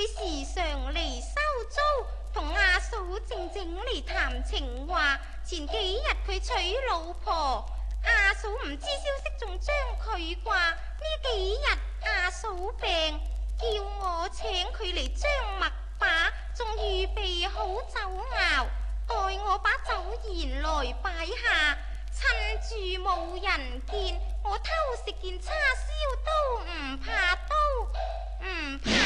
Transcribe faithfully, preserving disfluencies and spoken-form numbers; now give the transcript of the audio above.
佢時常嚟收租，同阿嫂靜靜嚟談情話。前幾日佢娶老婆，阿嫂唔知消息仲將佢掛。呢幾日阿嫂病，叫我請佢嚟將麥把，仲預備好酒肴，待我把酒筵來擺下。趁住冇人見，我偷食件叉燒都唔怕刀，唔怕